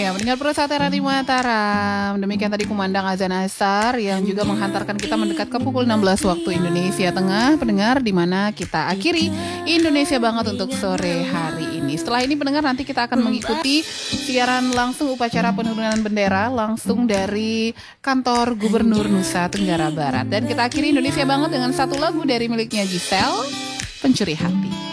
Ya, mendengar Persata Radio Mataram. Demikian tadi kumandang azan asar yang juga menghantarkan kita mendekat ke pukul 16 waktu Indonesia Tengah. Pendengar, di mana kita akhiri Indonesia Banget untuk sore hari ini. Setelah ini pendengar, nanti kita akan mengikuti siaran langsung upacara penurunan bendera langsung dari kantor Gubernur Nusa Tenggara Barat. Dan kita akhiri Indonesia Banget dengan satu lagu dari miliknya Giselle, Pencuri Hati.